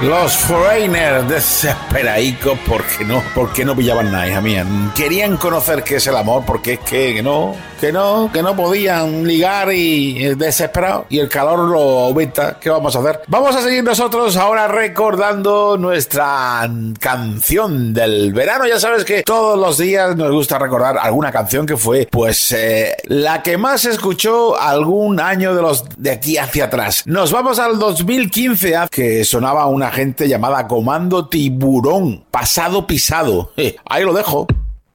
Los Foreigners, desesperadicos porque no pillaban nada, hija mía. Querían conocer qué es el amor, porque es que no podían ligar y desesperados. Y el calor lo aumenta. ¿Qué vamos a hacer? Vamos a seguir nosotros ahora recordando nuestra canción del verano. Ya sabes que todos los días nos gusta recordar alguna canción que fue, pues, la que más se escuchó algún año de aquí hacia atrás. Nos vamos al 2015, que sonaba una gente llamada Comando Tiburón, Pasado Pisado. Ahí lo dejo.